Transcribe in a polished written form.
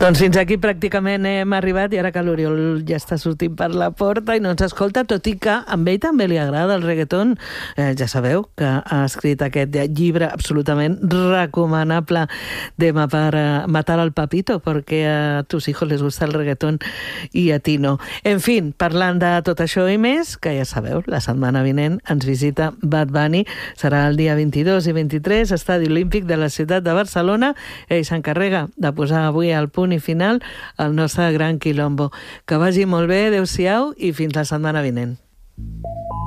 Doncs fins aquí pràcticament hem arribat i ara que l'Oriol ja està sortint per la porta i no ens escolta, tot i que a ell també li agrada el reggaeton. Ja sabeu que ha escrit aquest llibre absolutament recomanable de Matar al Papito, perquè a tus hijos les gusta el reggaeton i a ti no. En fi, parlant de tot això i més, que ja sabeu, la setmana vinent ens visita Bad Bunny, serà el dia 22 i 23, Estadi Olímpic de la ciutat de Barcelona. Ell s'encarrega de posar avui al punt i final el nostre gran quilombo. Que vagi molt bé, adeu-siau i fins la setmana vinent.